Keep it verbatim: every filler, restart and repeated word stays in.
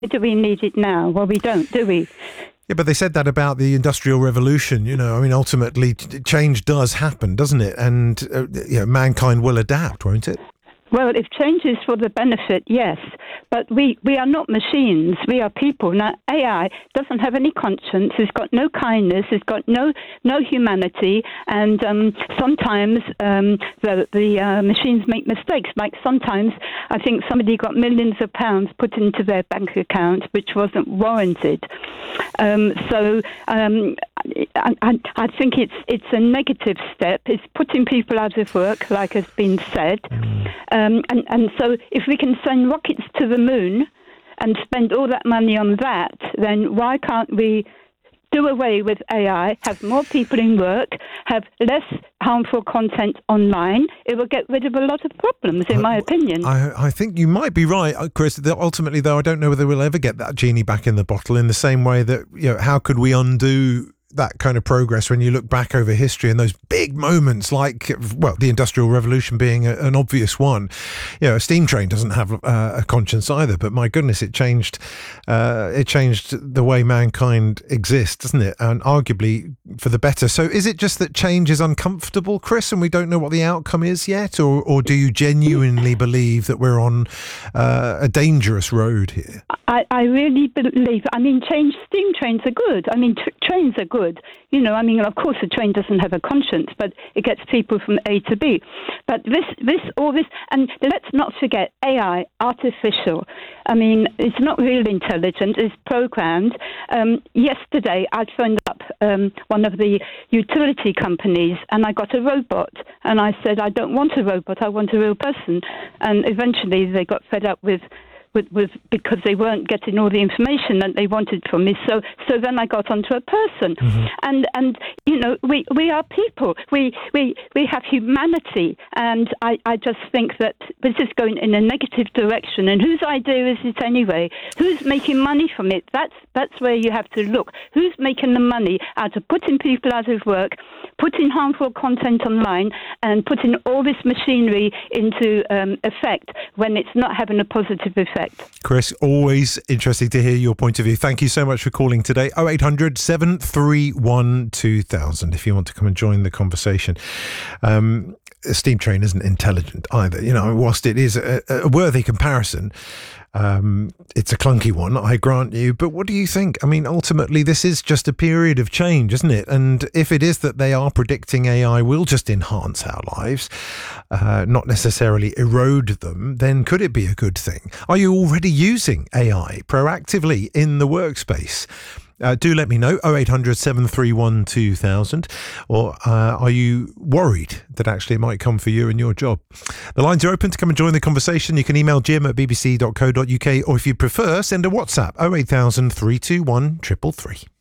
Do we need it now? Well, we don't, do we? Yeah, but they said that about the Industrial Revolution. You know, I mean, ultimately, change does happen, doesn't it? And uh, you know, mankind will adapt, won't it? Well, if change is for the benefit, yes. But we, we are not machines. We are people. Now, A I doesn't have any conscience. It's got no kindness. It's got no no humanity. And um, sometimes um, the, the uh, machines make mistakes. Like sometimes I think somebody got millions of pounds put into their bank account, which wasn't warranted. Um, so um, I, I, I think it's it's a negative step. It's putting people out of work, like has been said. Mm. Um, and, and so if we can send rockets to the moon and spend all that money on that, then why can't we do away with A I, have more people in work, have less harmful content online? It will get rid of a lot of problems, in my opinion. I, I think you might be right, Chris. Ultimately, though, I don't know whether we'll ever get that genie back in the bottle in the same way that, you know, how could we undo that kind of progress when you look back over history and those big moments like, well, the Industrial Revolution being a, an obvious one. You know, a steam train doesn't have uh, a conscience either, but my goodness, it changed uh, it changed the way mankind exists, doesn't it? And arguably for the better. So is it just that change is uncomfortable, Chris, and we don't know what the outcome is yet? Or, or do you genuinely believe that we're on uh, a dangerous road here? I, I really believe, I mean, change, steam trains are good. I mean, t- trains are good. You know, I mean, of course, a train doesn't have a conscience, but it gets people from A to B. But this, this, all this, and let's not forget A I, artificial. I mean, it's not real intelligent, it's programmed. Um, yesterday, I phoned up um, one of the utility companies and I got a robot. And I said, I don't want a robot, I want a real person. And eventually they got fed up with With, with because they weren't getting all the information that they wanted from me. So so then I got onto a person. Mm-hmm. And and you know, we, we are people. We we we have humanity, and I, I just think that this is going in a negative direction. And whose idea is it anyway? Who's making money from it? That's that's where you have to look. Who's making the money out of putting people out of work, putting harmful content online, and putting all this machinery into um, effect when it's not having a positive effect? Chris, always interesting to hear your point of view. Thank you so much for calling today. oh eight hundred, seven three one, two thousand if you want to come and join the conversation. Um, a steam train isn't intelligent either. You know, whilst it is a, a worthy comparison, um, it's a clunky one, I grant you. But what do you think? I mean, ultimately, this is just a period of change, isn't it? And if it is that they are predicting A I will just enhance our lives, uh, not necessarily erode them, then could it be a good thing? Are you already using A I proactively in the workspace? Uh, do let me know, oh eight hundred, seven three one, two thousand, or uh, are you worried that actually it might come for you and your job? The lines are open to come and join the conversation. You can email jim at b b c dot co dot u k, or if you prefer, send a WhatsApp, oh eight thousand, three two one, three three three.